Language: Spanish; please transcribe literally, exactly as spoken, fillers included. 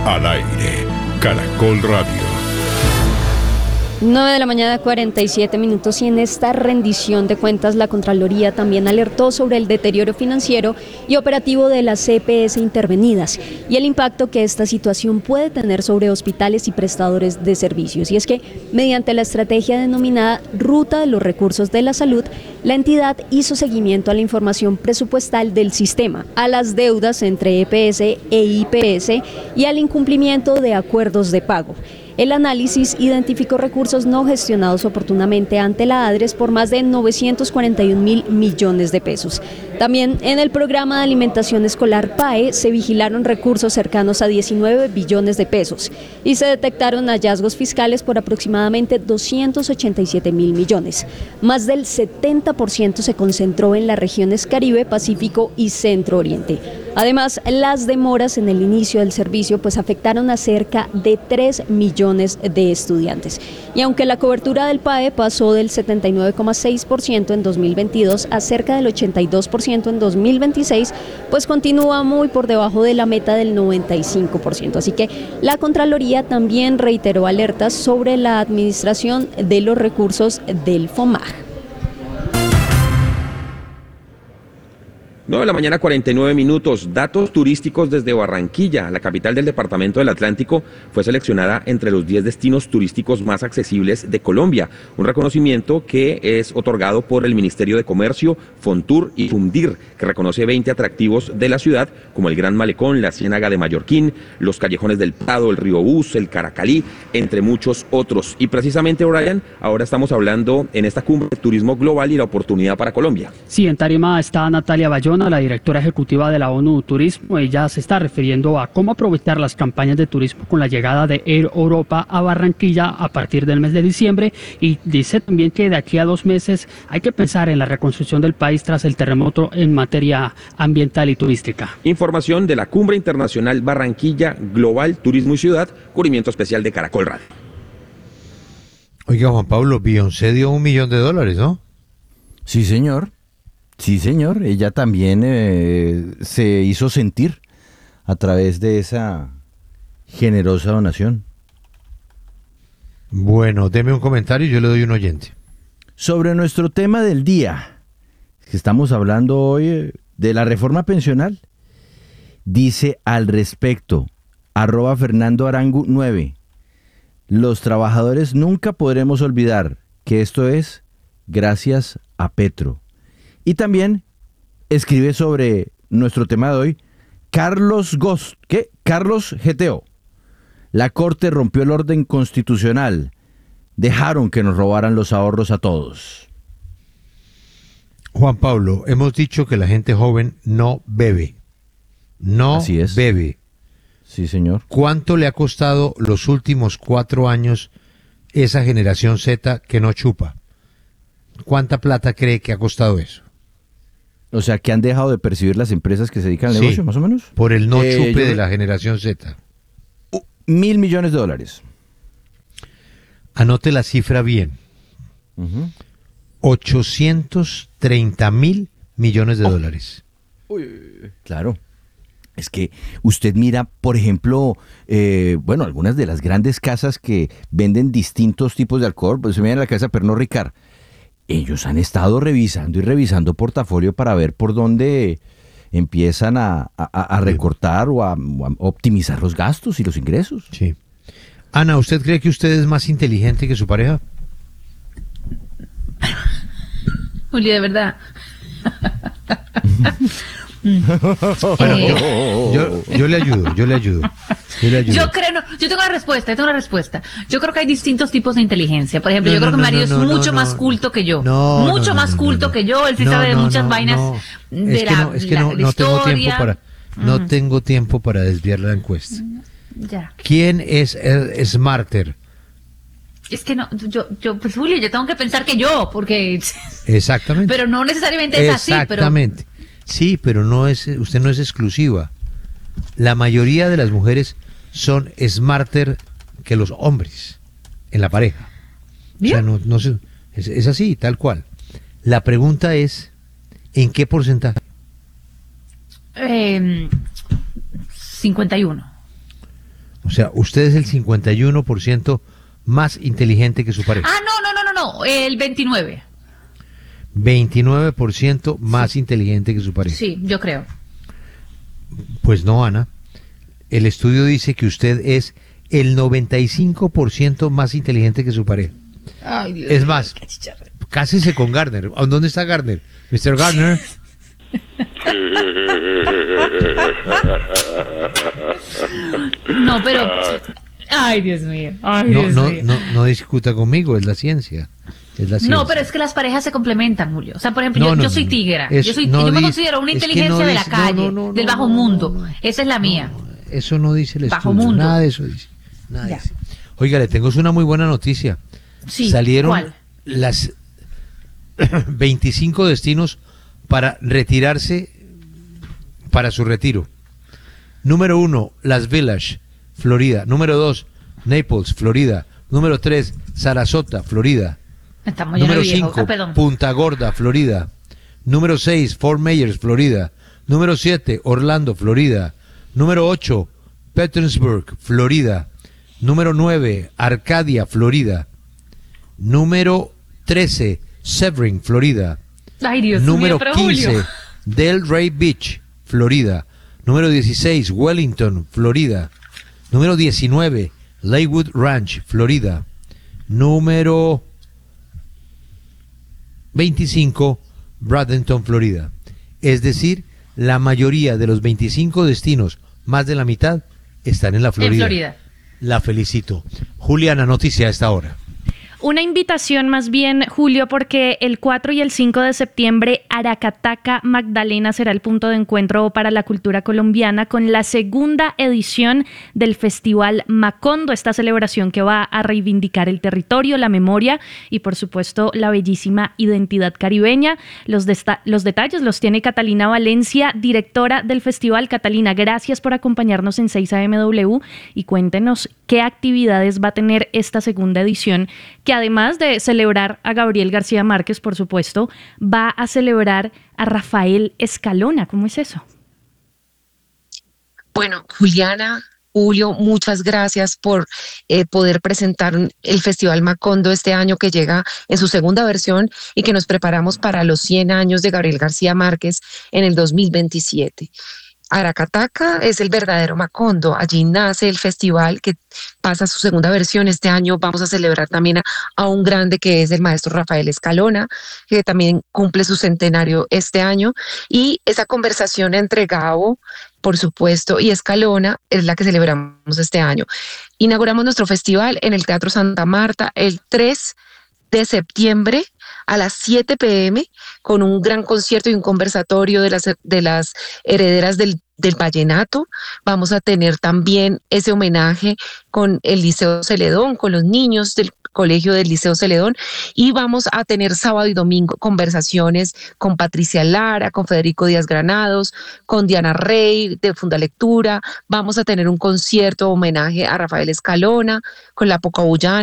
Al aire, Caracol Radio. nueve de la mañana, cuarenta y siete minutos, y en esta rendición de cuentas la Contraloría también alertó sobre el deterioro financiero y operativo de las E P S intervenidas y el impacto que esta situación puede tener sobre hospitales y prestadores de servicios. Y es que mediante la estrategia denominada Ruta de los Recursos de la Salud, la entidad hizo seguimiento a la información presupuestal del sistema, a las deudas entre E P S e I P S y al incumplimiento de acuerdos de pago. El análisis identificó recursos no gestionados oportunamente ante la ADRES por más de novecientos cuarenta y un mil millones de pesos. También en el programa de alimentación escolar P A E se vigilaron recursos cercanos a diecinueve billones de pesos y se detectaron hallazgos fiscales por aproximadamente doscientos ochenta y siete mil millones. Más del setenta por ciento se concentró en las regiones Caribe, Pacífico y Centro Oriente. Además, las demoras en el inicio del servicio pues afectaron a cerca de tres millones de estudiantes. Y aunque la cobertura del P A E pasó del setenta y nueve coma seis por ciento en dos mil veintidós a cerca del ochenta y dos por ciento en dos mil veintiséis, pues continúa muy por debajo de la meta del noventa y cinco por ciento. Así que la Contraloría también reiteró alertas sobre la administración de los recursos del FOMAG. nueve de la mañana, cuarenta y nueve minutos. Datos turísticos desde Barranquilla, la capital del departamento del Atlántico, fue seleccionada entre los diez destinos turísticos más accesibles de Colombia. Un reconocimiento que es otorgado por el Ministerio de Comercio, Fontur y Fundir, que reconoce veinte atractivos de la ciudad, como el Gran Malecón, la Ciénaga de Mallorquín, los callejones del Prado, el Río Bus, el Caracalí, entre muchos otros. Y precisamente, Brian, ahora estamos hablando en esta cumbre de turismo global y la oportunidad para Colombia. Sí, en tarima está Natalia Bayona, la directora ejecutiva de la ONU Turismo. Ella se está refiriendo a cómo aprovechar las campañas de turismo con la llegada de Air Europa a Barranquilla a partir del mes de diciembre, y dice también que de aquí a dos meses hay que pensar en la reconstrucción del país tras el terremoto en materia ambiental y turística. Información de la Cumbre Internacional Barranquilla Global Turismo y Ciudad, cubrimiento especial de Caracol Radio. Oiga, Juan Pablo, Beyoncé dio un millón de dólares, ¿no? Sí, señor. Sí, señor, ella también eh, se hizo sentir a través de esa generosa donación. Bueno, deme un comentario y yo le doy un oyente. Sobre nuestro tema del día, que estamos hablando hoy de la reforma pensional, dice al respecto, arroba Fernando Arangu nueve, los trabajadores nunca podremos olvidar que esto es gracias a Petro. Y también escribe sobre nuestro tema de hoy, Carlos Ghost, ¿qué? Carlos G T O. La Corte rompió el orden constitucional. Dejaron que nos robaran los ahorros a todos. Juan Pablo, hemos dicho que la gente joven no bebe. No Así es. bebe. Sí, señor. ¿Cuánto le ha costado los últimos cuatro años esa generación Z que no chupa? ¿Cuánta plata cree que ha costado eso? O sea, que han dejado de percibir las empresas que se dedican al Sí, negocio, más o menos. por el no Eh, chupe yo- de la generación Z. Uh, mil millones de dólares. Anote la cifra bien. Ujú. ochocientos treinta mil millones de dólares. Claro. Es que usted mira, por ejemplo, eh, bueno, algunas de las grandes casas que venden distintos tipos de alcohol, pues se me viene a la cabeza Pernod Ricard. Ellos han estado revisando y revisando portafolio para ver por dónde empiezan a, a- a recortar o a, o a optimizar los gastos y los ingresos. Sí. Ana, ¿usted cree que usted es más inteligente que su pareja? Juli, de verdad. Bueno, yo, yo, yo le ayudo, yo le ayudo. Yo le ayudo. Yo creo, no, yo tengo una respuesta, yo tengo una respuesta. Yo creo que hay distintos tipos de inteligencia. Por ejemplo, No, yo creo no, que no, Mario no, es no, mucho no, más no. culto que yo. No, mucho no, más no, culto no. que yo. Él sí No, sabe de no, muchas no, vainas no. de Es que la, no, es que la- no, la no tengo historia. tiempo para, no Mm. tengo tiempo para desviar la encuesta. Ya. ¿Quién es el smarter? Es que no, yo, yo, pues Julio, yo tengo que pensar que yo, porque, Exactamente. pero no necesariamente es así, pero Exactamente. Sí, pero no es, usted no es exclusiva. La mayoría de las mujeres son smarter que los hombres en la pareja. O sea, no, no sé, es, es así, tal cual. La pregunta es, ¿en qué porcentaje? eh, cincuenta y uno. O sea, usted es el cincuenta y uno por ciento más inteligente que su pareja. Ah, no, no, no, no, no, el veintinueve. veintinueve por ciento más sí. inteligente que su pareja. Sí, yo creo. Pues no, Ana. El estudio dice que usted es el noventa y cinco por ciento más inteligente que su pareja. Ay, Dios es Dios, más, cásese con Gardner. ¿Dónde está Gardner? mister Gardner. No, pero... Ay, Dios mío. Ay, no, Dios no, mío. no, no discuta conmigo, es la ciencia. Es la ciencia. No, pero es que las parejas se complementan, Julio. O sea, por ejemplo, No, yo, no, yo soy no. tigra. Es- yo soy, no yo me dice- considero una es que inteligencia no de la dice- no, calle, no, no, del no, bajo no, mundo. no, no. Esa es la mía. Eso no dice el Bajo estudio. mundo. Nada de eso dice. Nada Ya. dice. Oiga, le tengo una muy buena noticia. Sí, Salieron ¿cuál? las veinticinco destinos para retirarse para su retiro. Número uno, Las Village, Florida. Número dos, Naples, Florida. Número tres, Sarasota, Florida. Estamos llenos Número de viejos. cinco, Ah, perdón. Punta Gorda, Florida. Número seis, Fort Myers, Florida. Número siete, Orlando, Florida. Número ocho, Petersburg, Florida. Número nueve, Arcadia, Florida. Número trece, Sebring, Florida. Ay, Dios Número mío, pero quince, Julio. Delray Beach, Florida. Número dieciséis, Wellington, Florida. Número diecinueve, Lakewood Ranch, Florida. Número veinticinco, Bradenton, Florida. Es decir, la mayoría de los veinticinco destinos, más de la mitad, están en la Florida. En Florida. La felicito. Juliana, noticia a esta hora. Una invitación más bien, Julio, porque el cuatro y el cinco de septiembre Aracataca, Magdalena será el punto de encuentro para la cultura colombiana con la segunda edición del Festival Macondo, esta celebración que va a reivindicar el territorio, la memoria y por supuesto la bellísima identidad caribeña. Los, desta- los detalles los tiene Catalina Valencia, directora del festival. Catalina, gracias por acompañarnos en seis A M W y cuéntenos qué actividades va a tener esta segunda edición, que además de celebrar a Gabriel García Márquez, por supuesto, va a celebrar a Rafael Escalona. ¿Cómo es eso? Bueno, Juliana, Julio, muchas gracias por eh, poder presentar el Festival Macondo este año, que llega en su segunda versión y que nos preparamos para los cien años de Gabriel García Márquez en el dos mil veintisiete. Aracataca es el verdadero Macondo, allí nace el festival que pasa a su segunda versión. Este año vamos a celebrar también a, a un grande que es el maestro Rafael Escalona, que también cumple su centenario este año, y esa conversación entre Gabo, por supuesto, y Escalona es la que celebramos este año. Inauguramos nuestro festival en el Teatro Santa Marta el tres de septiembre a las siete pe eme con un gran concierto y un conversatorio de las, de las herederas del, del vallenato. Vamos a tener también ese homenaje con el Liceo Celedón, con los niños del colegio del Liceo Celedón, y vamos a tener sábado y domingo conversaciones con Patricia Lara, con Federico Díaz Granados, con Diana Rey de Fundalectura. Vamos a tener un concierto homenaje a Rafael Escalona con la Pocabullana.